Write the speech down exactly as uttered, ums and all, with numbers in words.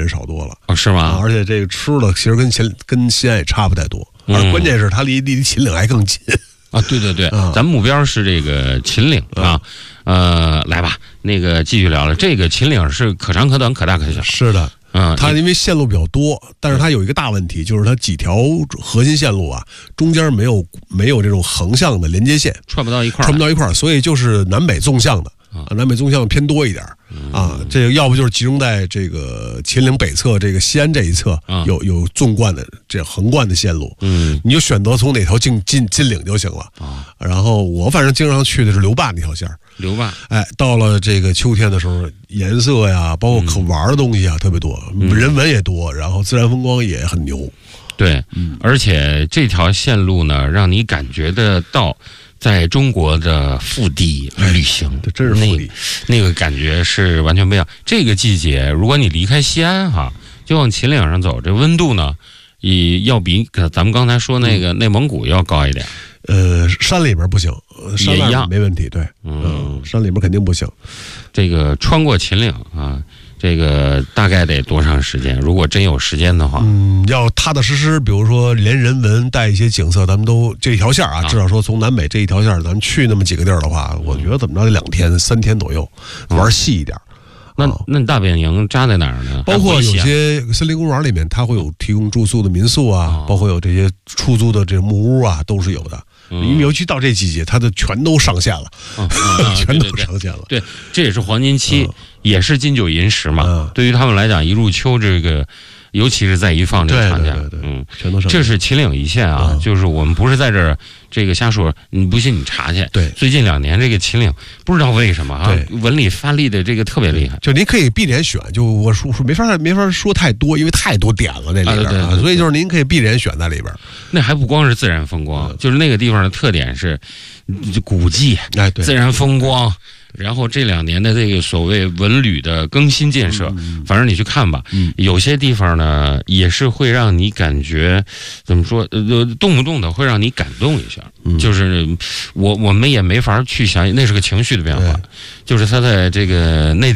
少多了。 哦，是吗？ 啊、而且这个吃的其实跟前跟西安也差不太多，而关键是它离离秦岭还更近。 啊，对对对， 啊、 咱目标是这个秦岭啊，呃，来吧，那个继续聊了。这个秦岭是可长可短，可大可小。 是的。 嗯， 它因为线路比较多，但是它有一个大问题，就是它几条核心线路啊，中间没有没有这种横向的连接线， 串不到一块儿， 串不到一块儿，所以就是南北纵向的啊，南北纵向偏多一点啊。这个要不就是集中在这个秦岭北侧，这个西安这一侧有有纵贯的这横贯的线路，嗯，你就选择从哪条进进进岭就行了啊。然后我反正经常去的是刘坝那条线儿。 刘坝， 哎，到了这个秋天的时候，颜色呀，包括可玩的东西啊，嗯、特别多，人文也多，然后自然风光也很牛。 对，嗯、而且这条线路呢，让你感觉得到在中国的腹地旅行， 这真是腹地， 那那个感觉是完全不一样。这个季节，如果你离开西安哈，就往秦岭上走，这温度呢，也要比咱们刚才说那个内蒙古要高一点。 呃，山里边不行，山也一样没问题。对，嗯，山里边肯定不行。 这个穿过秦岭啊，这个大概得多长时间？如果真有时间的话， 嗯，要踏踏实实，比如说连人文带一些景色，咱们都这条线啊，至少说从南北这一条线，咱们去那么几个地儿的话，我觉得怎么着得两天、三天左右，玩细一点。 那那你大本营扎在哪儿呢？ 包括有些森林公园里面，它会有提供住宿的民宿啊，包括有这些出租的这个木屋啊，都是有的。因为尤其到这季节，它的全都上线了， 嗯啊、 全都上线了。 对，这也是黄金期，嗯、也是金九银十嘛。 嗯、 对于他们来讲，一入秋这个，尤其是在一放这个长假， 对对对对嗯， 全都上线。 这是秦岭一线啊，嗯、就是我们不是在这儿这个瞎说，你不信你查去。 对， 最近两年这个秦岭不知道为什么啊，文理发力的这个特别厉害。 就您可以闭着眼选，就我说说没法没法说太多，因为太多点了这里边啊， 对对对对， 所以就是您可以闭着眼选在里边。 那还不光是自然风光，嗯、就是那个地方的特点是古迹， 哎，对， 自然风光。然后这两年的这个所谓文旅的更新建设，嗯、反正你去看吧，嗯、有些地方呢也是会让你感觉怎么说，呃，动不动的会让你感动一下。嗯、就是我我们也没法去想，那是个情绪的变化，就是它在这个内地。